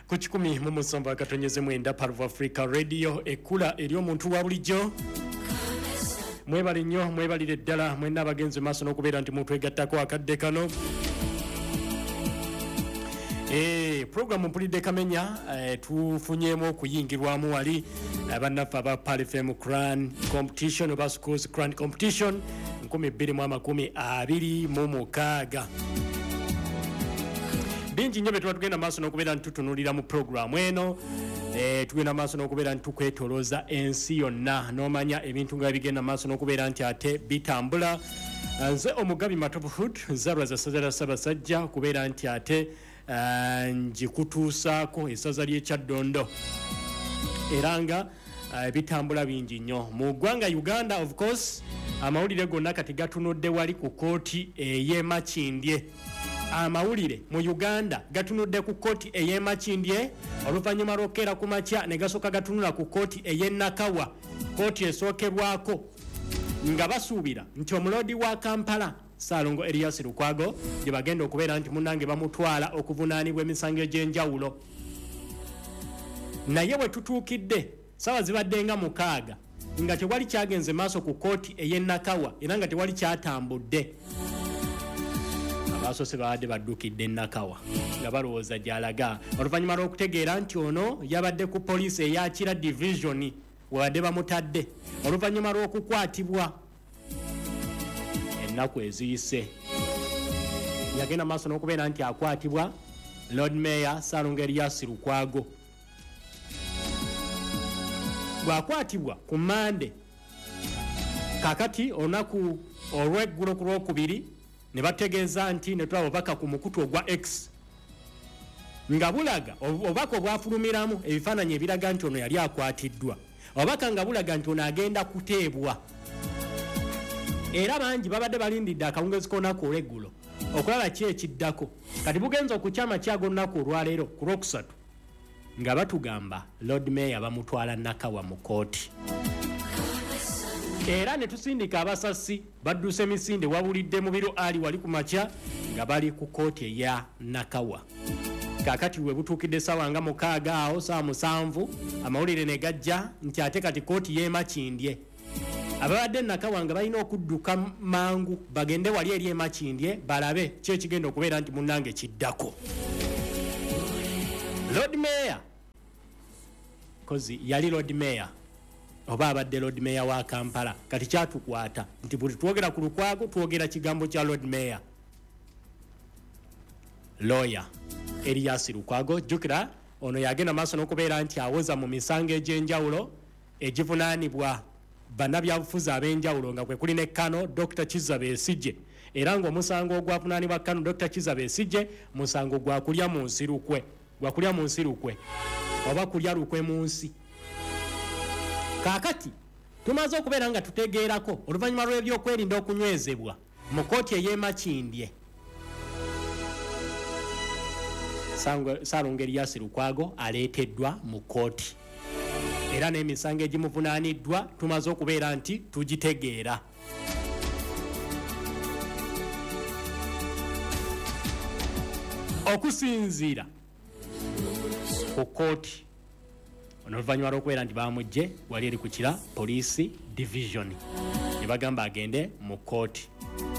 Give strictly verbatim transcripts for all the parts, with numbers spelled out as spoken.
ku kikumi mu musanvu akatonyeze mwenda Parvo Africa Radio ekula eri omuntu wa bulijjo. Mwebali nnyo mwebalire ddala mwenna abagenzi maaso n'okubeera nti mutwegattako akadde kano. Eh program mpulidde kamenya eh, tufunyeemu okuyingirwamu wali abannaffe aba Pal F M Cran competition oba schools Cran competition nkumi bbiri mu amakumi abiri mu mukaaga. Bingi nnyo bye tuba tugenda maaso n'okubeera nti tutunuulira mu programu eno. Eh tugenda maaso n'okubeera nti tukwetolooza ensi yonna n'omanya ebintu nga bigenda maaso n'okubeera nti ate bitambula. Nze omugabi Matobuhood nzalwa za ssaza lya Ssaabasajja kubeera nti ate uh, njikutuusaako essaza ly'Ekyaddondo era nga uh, bitambula bingi nnyo mu ggwanga Uganda. Of course amawulire gonna kati gatunudde wali ku kooti ey'e Makindye. Amawulire mu Uganda gatunudde ku kooti ey'e Makindye oluvannyuma lw'okkeera ku makya ne gasooka gatunula ku kooti ey'e Nakawa, kooti esookerwako nga basuubira nti omulodi wa Kampala Ssaalongo Erias Lukwago gye bagenda okubeera nti munnange bamutwala okuvunaanibwa emisango egy'enjawulo. Naye bwe tutuukidde ssaawa zibadde nga mukaaga nga tewali kyagenze maaso ku kooti ey'e Nakawa era nga tewali kyatambudde. Abasoose baadde baddukidde Nakawa nga balowooza gy'alaga oluvannyuma lw'okutegeera nti ono yabadde ku poliisi eya Kira division wadde bamutadde oluvannyuma lw'okukwatibwa ennaku eziyise. Yagenda maaso n'okubeera nti akwatibwa Lord Mayor Ssaalongo Erias Lukwago. Bw'akwatibwa ku Mande kakati olunaku olw'eggulo ku lwokubiri ne bategeeza nti ne tulaba obubaka ku mukutu ogwa X nga bulaga obubaka obwafulumiramu ebifaananyi ebiraga nti ono yali akwatiddwa, obubaka nga bulaga nti ono agenda kuteebwa. Era bangi babadde balindidde akawungezi k'olunaku olw'eggulo okulaba ki ekiddako. Kati bugenza okukyama kyago olunaku olwaleero ku lwokusatu nga batugamba Lord Mayor bamutwala Nakawa mu kooti. Era ne tusindika abasasi badduse emisinde wabulidde mu biro ali wali ku makya nga bali ku kooti eya Nakawa. Kakati we butuukidde ssaawa nga mukaaga awo saa musanvu amawulire ne gajja nti ate kati kooti y'e Makindye ababadde Nakawa nga balina okudduka mangu bagende wali eri e Makindye balabe ki ekigenda okubeera nti munnange kiddako. Lord Mayor kozi yali Lord Mayor oba abadde Lord Mayor wa Kampala. Kati kyatukwata nti buli twogera ku Lukwago twogera kigambo kya Lord Mayor. Lawyer Erias Lukwago jukira ono yagenda maaso n'okubeera nti awoza mu misango egy'enjawulo egivunaanibwa bannabyabufuzi ab'enjawulo nga kwe kuli ne Kano Doctor Kizza Besigye era ng'omusango ogwavunaanibwa Kano Doctor Kizza Besigye musango gwa kulya mu nsi lukwe gwa kulya mu nsi lukwe oba kulya lukwe mu nsi. Kakati tumaze okubeera nga tutegeerako oluvannyuma lw'ebyokwerinda okunywezebwa mu kooti ey'e Makindye Ssaalongo Erias Lukwago aleeteddwa mu kooti era n'emisango egimuvunaaniddwa tumaze okubeera nti tugitegeera. Okusinziira ku kooti ono oluvannyuma lw'okubeera nti bamugje wali eri ku Kira Police Division ne bagamba agende mu kooti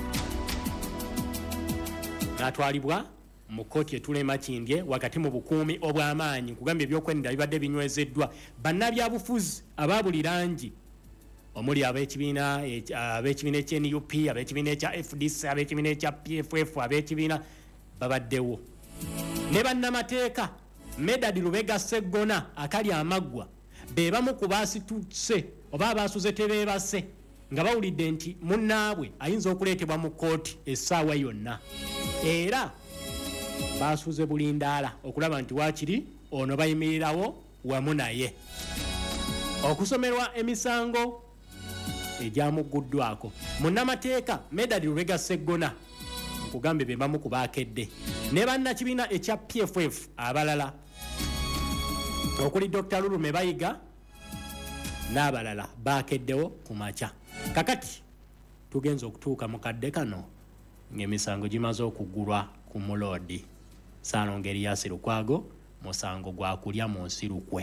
n'atwalibwa mu kooti etula e Makindye wakati mu bukuumi obw'amaanyi kugambye ebyokwerinda bibadde binywezeddwa bannabyabufuzi aba buli langi omuli ab'ekibiina ab'ekibiina ekya N U P ab'ekibiina ekya F D C ab'ekibiina ekya P F F ab'ekibiina babaddewo ne bannamateeka Medad Lubega Sseggona akali amaggwa be bamu ku baasituse oba abaasuze tebeebase nga bawulidde nti munnaabwe ayinza okuleetebwa mu kooti essaawa yonna era baasuze bulindaala okulaba nti waakiri ono bayimirirawo wamu naye okusomerwa emisango egyamugguddwako. Munnamateeka Medad Lubega Sseggona okugambe be bamu ku baakedde ne bannakibiina ekya P F F abalala okuli Doctor Lulume Bayiga n'abalala baakeddewo ku makya. Kakati tugenza okutuuka mu kadde kano ng'emisango gimaze okuggulwa ku Mulodi Ssaalongo Erias Lukwago musango gwa kulya mu nsi lukwe.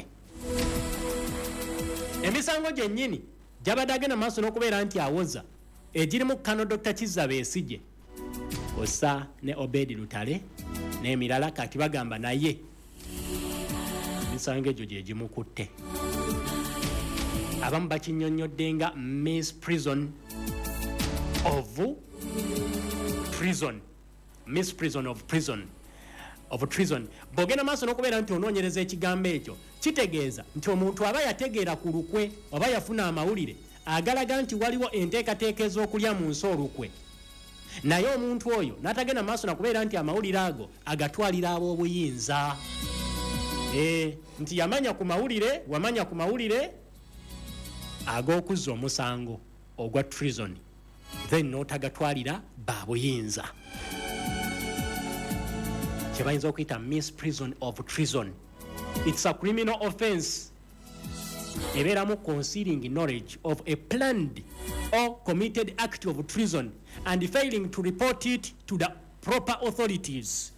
Emisango gyennyini gyabadde agenda maaso n'okubeera nti awoza egirimu Kano Doctor Kizza Besigye ossa ne Obedi Lutale n'emirala kati bagamba naye emisango egyo gye gimukutte. Abamu bakinnyonnyodde nga Miss Prison of Prison. Miss Prison of Prison. Of treason. Bogena maaso n'okubeera nti onoonyereza ekigambo ekyo kitegeeza nti omuntu aba yategeera ku lukwe oba yafuna amawulire agalaga nti waliwo enteekateeka ez'okulya mu nsi olukwe, naye omuntu oyo n'atagenda maaso nakubeera nti amawulire ago agatwalira ab'obuyinza. E, nti yamanya ku mawulire wamanya ku mawulire ag'okuzza omusango ogwa treason then n'otagatwalira babuyinza. Kyebayinza okuyita Miss Prison of Treason. It's a criminal offense ebeeramu concealing knowledge of a planned or committed act of treason and failing to report it to the proper authorities.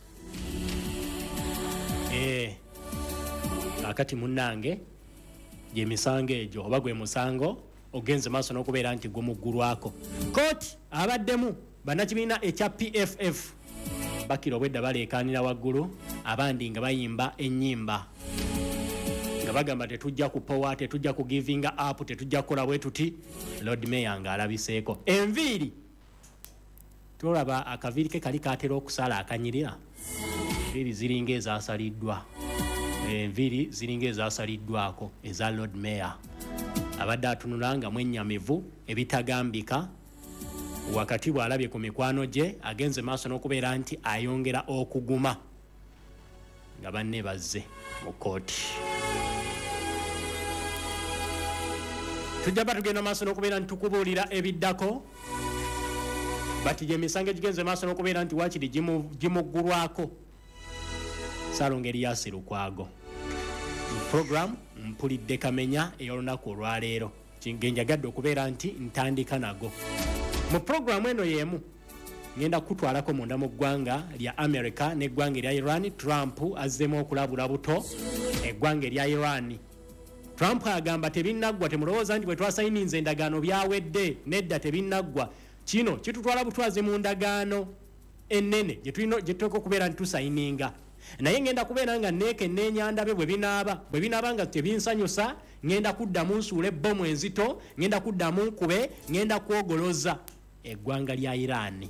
Eh, akati munnange gye misango egyo oba gwe musango ogenze maaso n'okubeera nti gumuggulwako. Kooti abaddemu bannakibiina ekya P F F bakira obwedda baleekaanira waggulu abandi nga bayimba ennyimba nga bagamba tetujja kupowa, tetujja ku giving up, tetujja kukola bwe tuti. Lord Mayor nga alabiseeko enviiri. Tolaba akaviiri ke kali kaatera okusala akanyirira. Enviiri ziringa ezaasaliddwa. Enviiri ziringa ezaasaliddwako eza Lord Mayor. Abadde atunula nga mwennyamivu ebitagambika wakati bw'alabye ku mikwano gye agenze maaso n'okubeera nti ayongera okuguma nga banne bazze mu kooti. Tujja batugenda maaso n'okubeera nti tukubuulira ebiddako bati gye misango egigenze maaso n'okubeera nti waakiri gimuggulwako Ssaalongo Erias Lukwago. Mu program mpulidde kamenya ey'olunaku olwaleero genjagadde okubeera nti ntandika nago. Mu program eno yemu ngenda kutwalako munda mu ggwanga lya America n'eggwanga erya Iran. Trump azzeemu okulabula buto eggwanga erya Iran. Trump agamba tebinnaggwa, temulowooza nti bwe twasayininze endagaano byawedde, nedda tebinnaggwa. Kino kitutwala butwaze mu ndagaano ennene gye tuteeka okubeera nti tusayininga. Naye ngenda kubeera nga neeke n'enyandabe bwe binaaba bwe binaaba nga tebinsanyusa, ngenda kuddamu nsuula ebbomu enzito, ngenda kuddamu nkube, ngenda kwogoloza eggwanga lya Iran.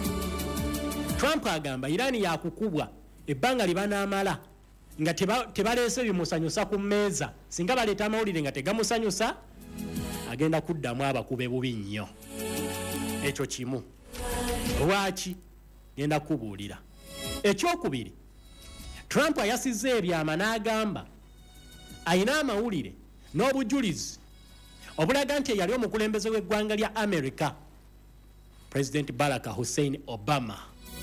Trump agamba Iran yakukubwa ebbanga libanaamala nga tebaleese bimusanyusa ku mmeeza. Singa baleeta amawulire nga tegamusanyusa agenda kuddamu abakube bubi nnyo. Ekyo kimu. Lwaki? Ngenda kubuulira. Ekyokubiri, Trump ayasizza ebyama n'agamba ayina amawulire n'obujulizi obulaga nti yali omukulembeze w'eggwanga lya America President Barack Hussein Obama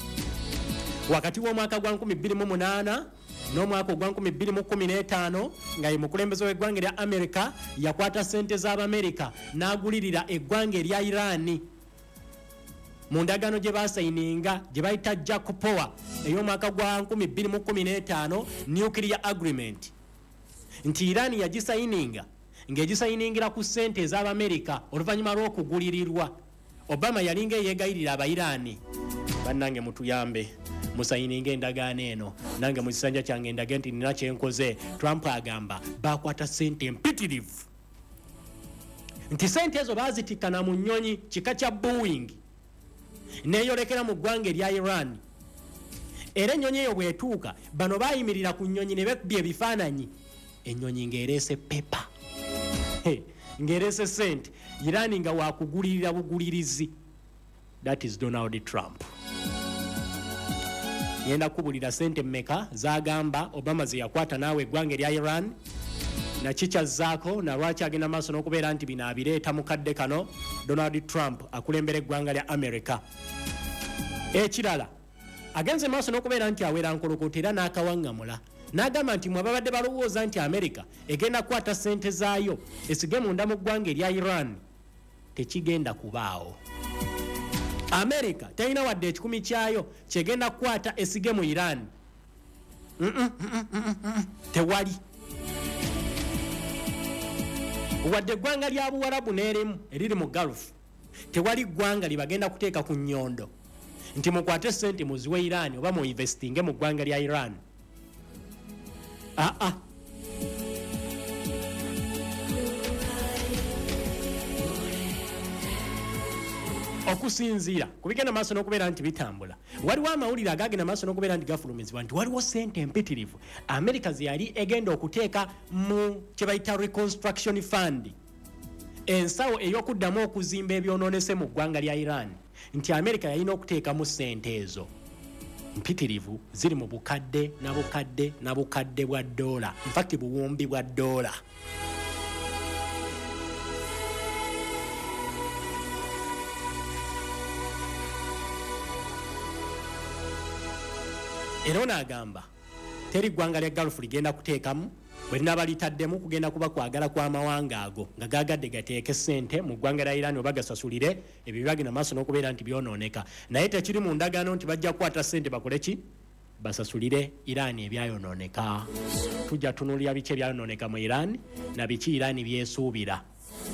wakati w'omwaka gwa nkumi bbiri mu munaana n'omwaka ogwa nkumi bbiri mu kkumi n'etaano nga ye mukulembeze w'eggwanga lya America yakwata ssente z'Abamerika n'agulirira eggwanga erya Iran mu ndagaano gye baasayininga gye bayita Jack Power ey'omwaka gwa nkumi bbiri mu kkumi n'etaano nuclear agreement nti Iran yagisayininga ng'egisayiningira ku ssente ez'Abamerika oluvannyuma lw'okugulirirwa. Obama yalinga eyeegayirira Abayiraani, bannange mutuyambe musayininga endagaano eno, nange mu kisanja kyange ndage nti nina kyenkoze. Trump agamba baakwata ssente empitirivu nti ssente ezo baazitikkana mu nnyonyi kika kya Boeing neeyolekera mu ggwanga erya Iran. Era ennyonyi eyo bw'etuuka bano baayimirira ku nnyonyi ne bebbye ebifaananyi, ennyonyi ng'ereese pepa ng'ereese ssente, Iran nga waakugulirira bugulirizi. That is Donald Trump. Ngenda kubulira ssente mmeka zagamba Obama ze yakwata naawe eggwanga erya Iran nakikyazaako na lwaki agenda maaso n'okubeera nti bino abireeta mukadde kano Donald Trump akulembera eggwanga lya America. Ekirala agenze maaso n'okubeera nti awera nkolokota era n'akawaŋŋamula n'agamba nti mwe babadde balowooza nti America egenda kukwata ssente zaayo esige munda mu ggwanga erya Iran, tekigenda kubaawo. America talina wadde ekikumi kyayo kyegenda kukwata esige mu Iran. Mm -mm, mm -mm, mm -mm. tewali wadde eggwanga lya Buwarabu n'erimu eriri mu Gulf tewali ggwanga libagenda kuteeka ku nnyondo nti mukwate ssente muziwe Iran oba mu investinge mu ggwanga lya Iran. Ah ah okusinziira kubigenda maaso n'okubeera nti bitambula waliwo amawulire agagenda maaso n'okubeera nti gafulumizibwa nti waliwo ssente empitirivu America ze yali egenda okuteeka mu kye bayita reconstruction fund ensawo ey'okuddamu okuzimba ebyonoonese mu ggwanga lya Iran nti America yalina okuteekamu ssente ezo mpitirivu ziri mu bukadde na bukadde na bukadde bwa dola infact buwumbi bwa dola. Era ono agamba teri ggwanga lya Gulf ligenda kuteekamu bwe linaba litaddemu kugenda kuba kwagala kw'amawanga ago nga gagadde gateeke ssente mu ggwanga lya Iran oba gasasulire ebyo byagenda maaso n'okubeera nti byonooneka naye tekiri mu ndagaano nti bajja kukwata ssente bakole ki basasulire Iran ebyayonooneka. Tujja tunuulira biki ebyayonooneka mu Iran na biki Iran byesuubira.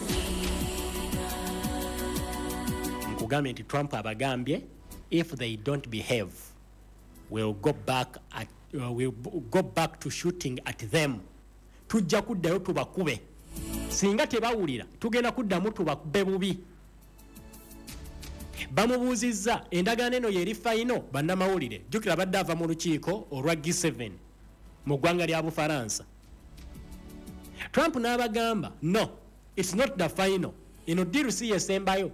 Nkugambye nti Trump abagambye if they don't behave we'll go back at uh, we'll go back to shooting at them. Tujja kuddayo tubakube singa tebawulira tugenda kuddamu tubakube bubi. Bamubuuzizza endagaano eno yeri fayino bannamawulire jjukira badde ava mu lukiiko olwa G seven mu ggwanga lya Bufaransa. Trump n'abagamba no it's not the final eno diru si yesembayo.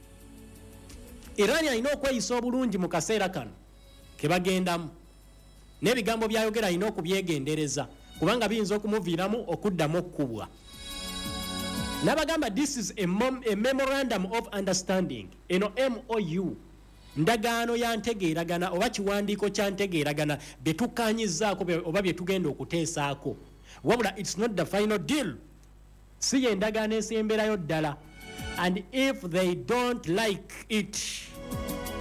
Iran alina okweyisa obulungi mu kaseera kano kebagendamu n'ebigambo byayogera alina okubyegendereza kubanga biyinza okumuviiramu okuddamu okkubwa. N'abagamba this is a, mom, a memorandum of understanding eno M O U ndagaano ya ntegeeragana oba kiwandiiko kya ntegeeragana bye tukkaanyizzaako oba bye tugenda okuteesaako wabula it's not the final deal si ye ndagaano esemberayo ddala and if they don't like it